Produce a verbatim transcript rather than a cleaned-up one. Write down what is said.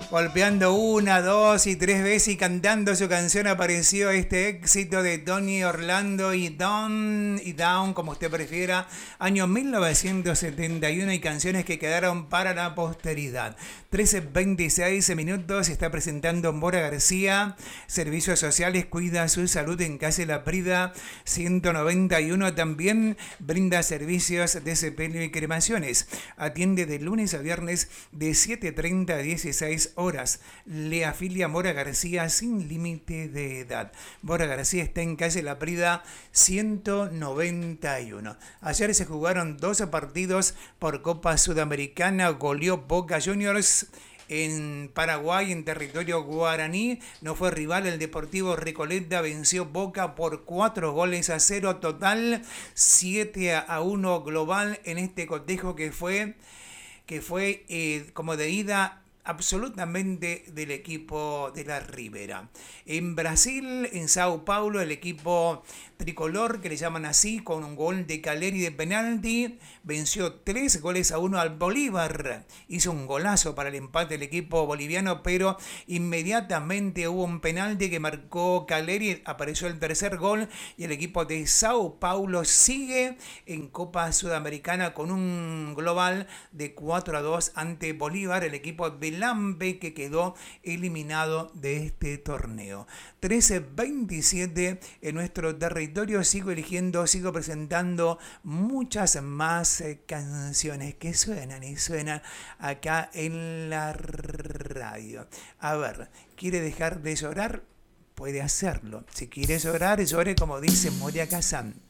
Golpeando una, dos y tres veces y cantando su canción apareció este éxito de Tony Orlando y Down, y Down, como usted prefiera, año mil novecientos setenta y uno, y canciones que quedaron para la posteridad. trece veintiséis minutos, está presentando Mora García, Servicios Sociales, cuida su salud en Calle La Prida, ciento noventa y uno, también brinda servicios de sepelio y cremaciones. Atiende de lunes a viernes de siete treinta a dieciséis horas. Le afilia Mora García sin límite de edad. Mora García está en calle La Prida ciento noventa y uno. Ayer se jugaron doce partidos por Copa Sudamericana. Goleó Boca Juniors en Paraguay, en territorio guaraní. No fue rival, el Deportivo Recoleta venció Boca por cuatro goles a cero. Total siete a uno global en este cotejo que fue, que fue eh, como de ida absolutamente del equipo de la Ribera. En Brasil, en Sao Paulo, el equipo tricolor, que le llaman así, con un gol de Caleri de penalti, venció tres goles a uno al Bolívar. Hizo un golazo para el empate el equipo boliviano, pero inmediatamente hubo un penalti que marcó Caleri, apareció el tercer gol y el equipo de Sao Paulo sigue en Copa Sudamericana con un global de cuatro a dos ante Bolívar, el equipo de Lambe, que quedó eliminado de este torneo. trece veintisiete en nuestro territorio. Sigo eligiendo, sigo presentando muchas más eh, canciones que suenan y suenan acá en la radio. A ver, ¿quiere dejar de llorar? Puede hacerlo. Si quiere llorar, llore como dice Moria Kazan.